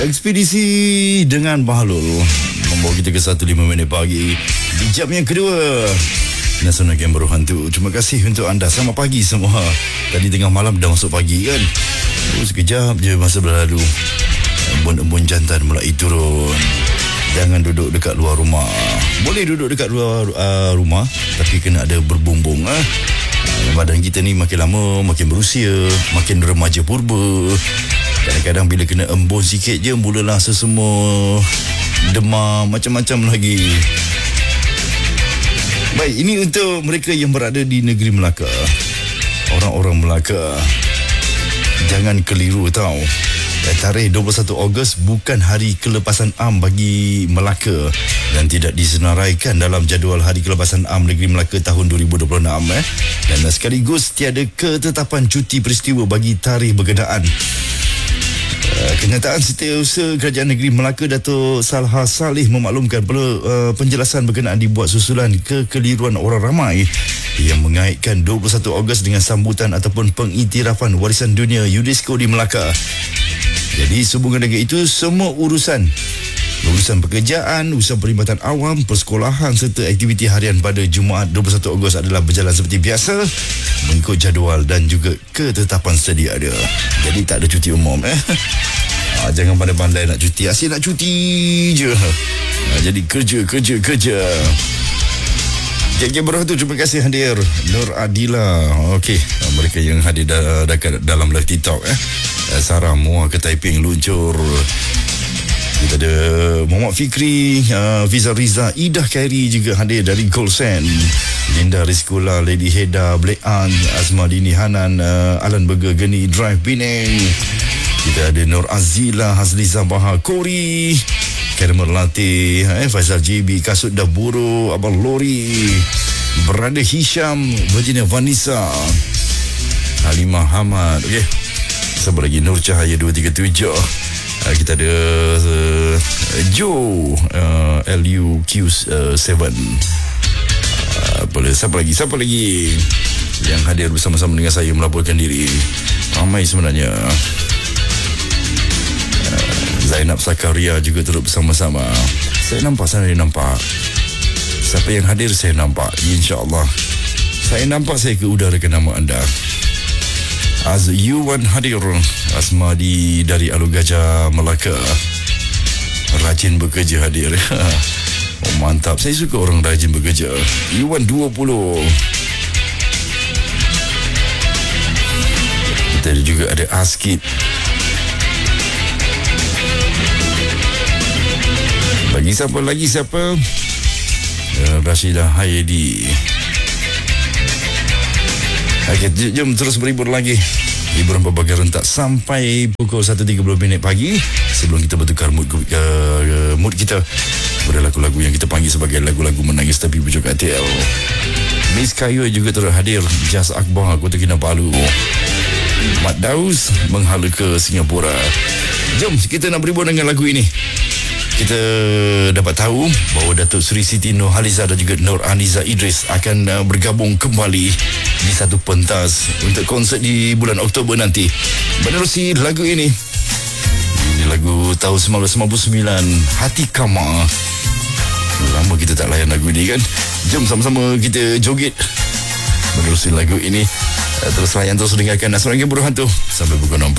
Ekspedisi dengan Bahlul membawa kita ke 1.5 minit pagi di jam yang kedua Nasional Game Baru Hantu. Terima kasih untuk anda. Selamat pagi semua. Tadi tengah malam dah masuk pagi kan. Sekejap je masa berlalu. Embun-embun jantan mulai turun. Jangan duduk dekat luar rumah. Boleh duduk dekat luar rumah, tapi kena ada berbumbung. Badan kita ni makin lama makin berusia, makin remaja purba. Kadang-kadang bila kena embun sikit je, mulalah sesemua, demam, macam-macam lagi. Baik, ini untuk mereka yang berada di negeri Melaka. Orang-orang Melaka, jangan keliru tau. Tarikh 21 Ogos bukan hari kelepasan am bagi Melaka dan tidak disenaraikan dalam jadual Hari Kelepasan Am Negeri Melaka tahun 2026. Dan sekaligus tiada ketetapan cuti peristiwa bagi tarikh berkenaan. Kenyataan Setiausaha Kerajaan Negeri Melaka Datuk Salha Saleh memaklumkan penjelasan berkenaan dibuat susulan kekeliruan orang ramai yang mengaitkan 21 Ogos dengan sambutan ataupun pengiktirafan warisan dunia UNESCO di Melaka. Jadi sehubungan dengan itu, semua urusan pekerjaan, urusan perkhidmatan awam, persekolahan serta aktiviti harian pada Jumaat 21 Ogos adalah berjalan seperti biasa mengikut jadual dan juga ketetapan sedia ada. Jadi tak ada cuti umum. Jangan pandai-pandai nak cuti. Asyik nak cuti je. Jadi kerja. Jaga Berah tu, terima kasih hadir. Nur Adila. Okey, mereka yang hadir dalam live TikTok. Sarah Muar ke Taiping luncur. Kita ada Muhammad Fikri, Fiza Riza, Idah Khairi juga hadir dari Golsen. Linda Rizkula, Lady Heda, Black Ann, Azma Dini Hanan, Alan Burger, Geni Drive Penang. Kita ada Nur Azila, Hazliza Bahar, Kori, Karamer Latih, Faizal JB, Kasut Daburo, Abang Lori, Brother Hisham, Virginia Vanessa, Halimah Hamad. Okey, siapa lagi? Nur Cahaya 237. Kita ada Joe, LUQ7. Siapa lagi yang hadir bersama-sama dengan saya melaporkan diri? Ramai sebenarnya. Zainab Sakaria juga turut bersama-sama. Saya nampak. Siapa yang hadir saya nampak. InsyaAllah saya nampak, saya ke udarakan nama anda. Yuwan hadir. Asmadi dari Alu Gajah Melaka, rajin bekerja hadir. Oh, mantap, saya suka orang rajin bekerja. Yuwan 20. Kita juga ada Askit. Lagi siapa? Rashidah Hayedi. Okay, jom terus berhibur lagi. Hiburan berbagai rentak sampai pukul 1.30 pagi. Sebelum kita bertukar mood kita pada lagu-lagu yang kita panggil sebagai lagu-lagu menangis tapi berjuk ATL. Miss Kayu juga turut hadir. Jas Akbar, Kota Kinabalu. Mat Daus menghala ke Singapura. Jom kita nak berhibur dengan lagu ini. Kita dapat tahu bahawa Datuk Seri Siti Nurhaliza dan juga Nur Aniza Idris akan bergabung kembali di satu pentas untuk konsert di bulan Oktober nanti. Menerusi lagu ini lagu tahun 1999, Hati Kama. Lama kita tak layan lagu ini kan. Jom sama-sama kita joget menerusi lagu ini. Terus layan, terus dengarkan Nasional Game Baru Hantu sampai pukul 4.